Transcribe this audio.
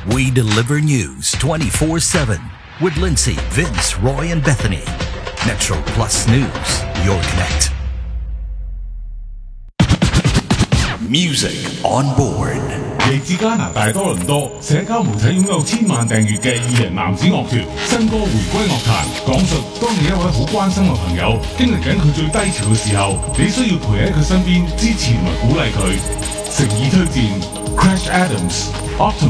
We deliver news 24/7 with Lindsay, Vince, Roy, and Bethany. Metro Plus News, your connect. Music on board. 嚟自加拿大多倫多，社交媒體擁有千萬訂閱嘅二人男子樂團，新歌回歸樂壇，講述當你一位好關心嘅朋友經歷緊佢最低潮嘅時候，你需要陪喺佢身邊支持同埋鼓勵佢。誠意推薦 Crash Adams、Optimus。